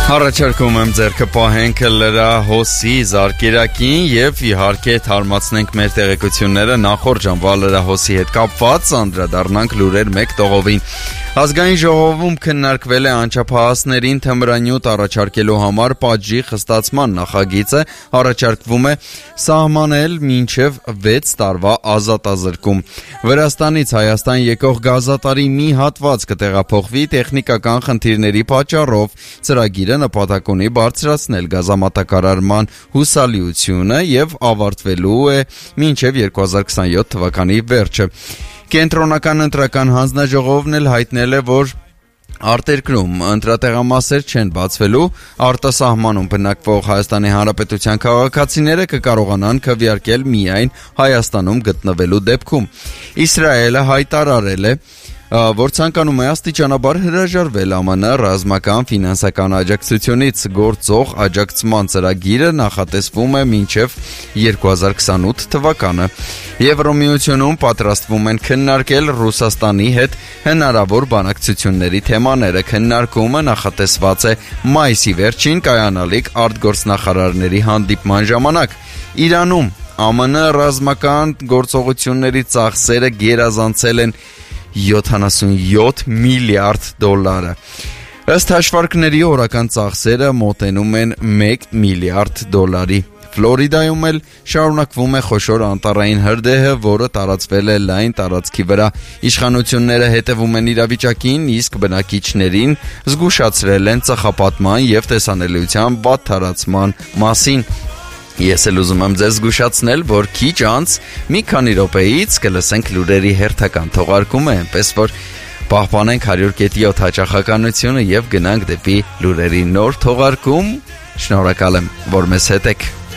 Առաջարկում եմ ձեռքը պահենք լրահոսի զարկերակին և իհարկե թարմացնենք մեր տեղեկությունները նախորդ ժամվա լրահոսի հետ կապված, անդրադառնանք լուրեր մեկ տողովին։ Ազգային ժողովում քննարկվել է անչափահասներին թմրանյութ առաջարկելու համար պատժի խստացման նախագիծը, առաջարկվում է սահմանել մինչև 6 տարվա ազատազրկում։ Վրաստանից Հայաստան եկող գազատարի մի հատված կտեղափոխվի տեխնիկական խնդիրների պատճառով, ծրագիրը նպատակ ունի բարձրացնել գազամատակարարման հուսալիությունը և ավարտվելու է մինչև 2027 թվականի վերջը։ Կենտրոնական ընտրական հանձնաժողովն էլ հայտնել է, որ արտերկրում ընտրատեղամասեր չեն բացվելու, արտասահմանում բնակվող Հայաստանի Հանրապետության քաղաքացիները կկարողանան քվեարկել միայն Հայաստանում գտնվելու դեպքում։ Իսրայելը հայտարարել է, որ ցանկանում է աստիճանաբար հրաժարվել ԱՄՆ ռազմական ֆինանսական աջակցությունից, գործող աջակցման ծրագիրը նախատեսվում է մինչև 2028 թվականը։ Եվրոմիությունում պատրաստվում են քննարկել Ռուսաստանի հետ հնարավոր բանակցությունների թեմաները։ Քննարկումը նախատեսված է մայիսի վերջին կայանալիք արտգործնախարարների հանդիպման ժամանակ։ Իրանում ԱՄՆ ռազմական գործողությունների ծախսերը գերազանցել են 77 միլիարդ դոլարը։ Ըստ հաշվարկների օրական ծախսերը մոտենում են 1 միլիարդ դոլարի։ Ֆլորիդայում էլ շարունակվում է խոշոր անտառային հրդեհը, որը տարածվել է լայն տարածքի վրա։ Իշխանությունները հետևում են իրավիճակին, իսկ բնակիչներին զգուշացրել են ծխապատման և տեսանելիության վատթարացման մասին։ Ես էլ ուզում եմ ձեզ զգուշացնել, որ քիչ անց մի քանի րոպեից կլսենք լուրերի հերթական թողարկումը, այնպես որ պահպանենք 100.7 հաճախականությունը և գնանք դեպի լուրերի նոր թողարկում։ Շնորհակալ եմ, որ մեզ հետ եք։